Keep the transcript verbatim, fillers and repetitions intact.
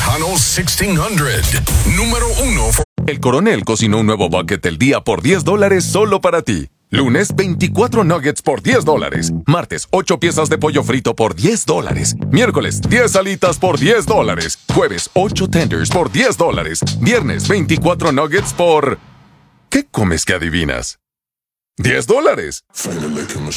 Tejano sixteen hundred. Número uno. For- El Coronel cocinó un nuevo bucket del día por diez dólares solo para ti. Lunes, veinticuatro nuggets por diez dólares. Martes, ocho piezas de pollo frito por diez dólares. Miércoles, diez alitas por diez dólares. Jueves, ocho tenders por diez dólares. Viernes, veinticuatro nuggets por... ¿Qué comes que adivinas? diez dólares.